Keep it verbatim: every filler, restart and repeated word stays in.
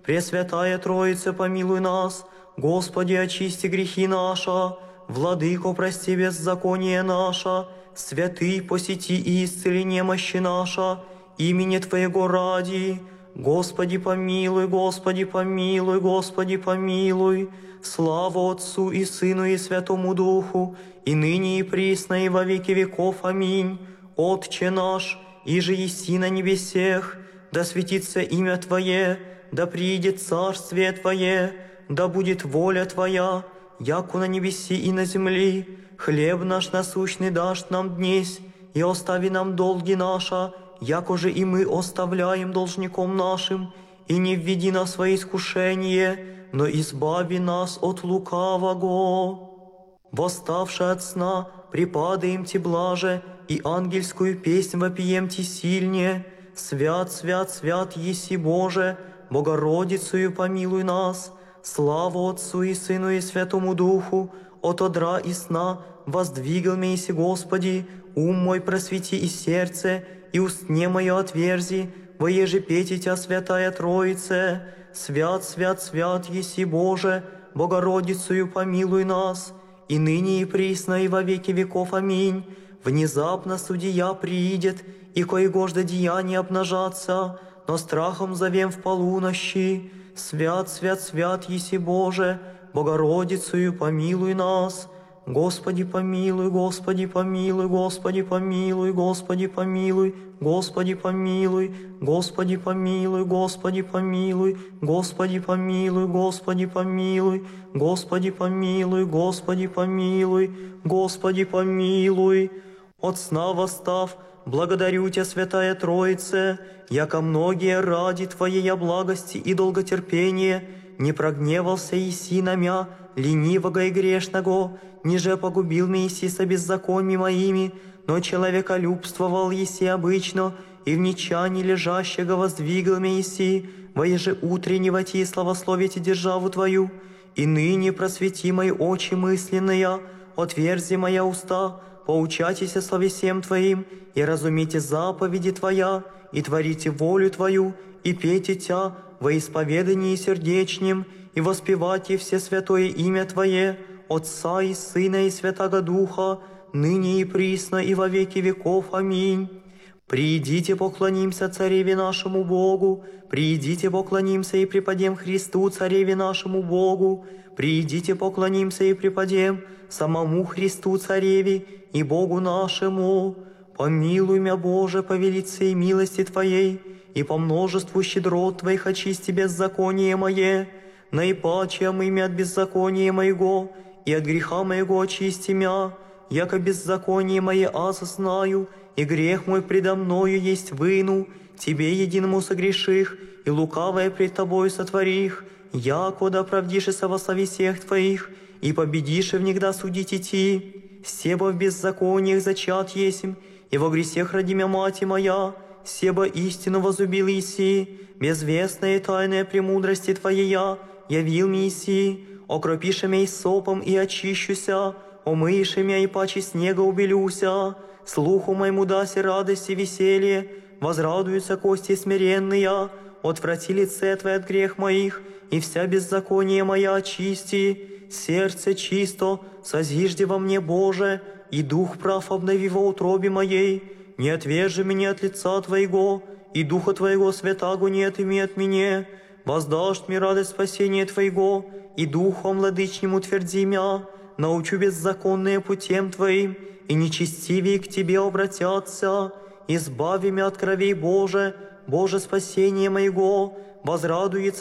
Пресвятая Троица, помилуй нас. Господи, очисти грехи наши. Владыко, прости беззаконие наше. Святый, посети и исцели немощи наша. Имени Твоего ради. Господи, помилуй, Господи, помилуй, Господи, помилуй. Слава Отцу и Сыну и Святому Духу, и ныне и присно и во веки веков. Аминь. Отче наш, иже еси на небесех, да светится имя Твое, да приидет царствие Твое, да будет воля Твоя, яко на небеси и на земли. Хлеб наш насущный дашь нам днесь, и остави нам долги наши, яко же и мы оставляем должником нашим, и не введи нас во искушение, но избави нас от лукавого. Восставши от сна, припадаем Ти блаже, и ангельскую песнь вопием Ти сильнее. Свят, свят, свят еси Боже, Богородицею помилуй нас. Слава Отцу и Сыну и Святому Духу, от одра и сна воздвигал мейся Господи, ум мой просвети и сердце, и устне мое отверзи, воеже петь Тя, Святая Троице. Свят, свят, свят еси Боже, Богородицею помилуй нас, и ныне и присно и во веки веков. Аминь. Внезапно судья приидет, и коегожда деяния обнажатся, но страхом зовем в полунощи. Свят, свят, свят еси Боже, Богородицею помилуй нас. Господи, помилуй, Господи, помилуй, Господи, помилуй, Господи, помилуй, Господи, помилуй, Господи, помилуй, Господи, помилуй, Господи, помилуй, Господи, помилуй, Господи, помилуй, Господи, помилуй, Господи, помилуй. От сна восстав, благодарю Тя, Святая Троице, яко многие ради Твоей благости и долготерпения не прогневался еси на мя, ленивого и грешного, ниже погубил Месси со беззаконьми моими, но человеколюбствовал еси обычно, и в нечани лежащего воздвигал Месси, воеже утреннего Ти славословите державу Твою, и ныне просвети мои очи мысленные, отверзи моя уста, поучайтесь словесем Твоим, и разумейте заповеди Твоя, и творите волю Твою, и пейте Тя во исповедании сердечнем, и воспевайте все святое имя Твое, Отца и Сына и Святаго Духа, ныне и присно и во веки веков. Аминь. Приидите, поклонимся Цареве нашему Богу, приидите, поклонимся и преподем Христу, Цареве нашему Богу, приидите, поклонимся и преподем самому Христу, Цареве и Богу нашему. Помилуй мя, Боже, по велице и милости Твоей, и по множеству щедрот Твоих очисти беззаконие мое, наипаче омый мя от беззакония моего, и от греха моего очисти мя, яко беззаконие мое аза знаю, и грех мой предо мною есть выну, Тебе единому согреших, и лукавое пред Тобою сотворих, яко да оправдишься во славе всех Твоих, и победишь и внегда судить идти. Себо в беззакониях зачат есмь, и во гресех роди мя мати моя, себо истину возлюбил еси, безвестная и тайная премудрости Твоея явил мне еси, окропише мя сопом и очищуся, омыше мя и паче снега убелюся, слуху моему даси радость и веселье, возрадуются кости смиренные, отврати лице Твое от грех моих, и вся беззаконие моя очисти, сердце чисто, созижди во мне, Боже, и дух прав обнови во утробе моей, не отвержи меня от лица Твоего, и духа Твоего святаго не отыми от меня, воздашь мне радость спасения Твоего, и духом владычним утверди мя, научу беззаконные путем Твоим, и нечестивее к Тебе обратятся. Избави мя от кровей, Боже, Боже, спасение моего, возрадуется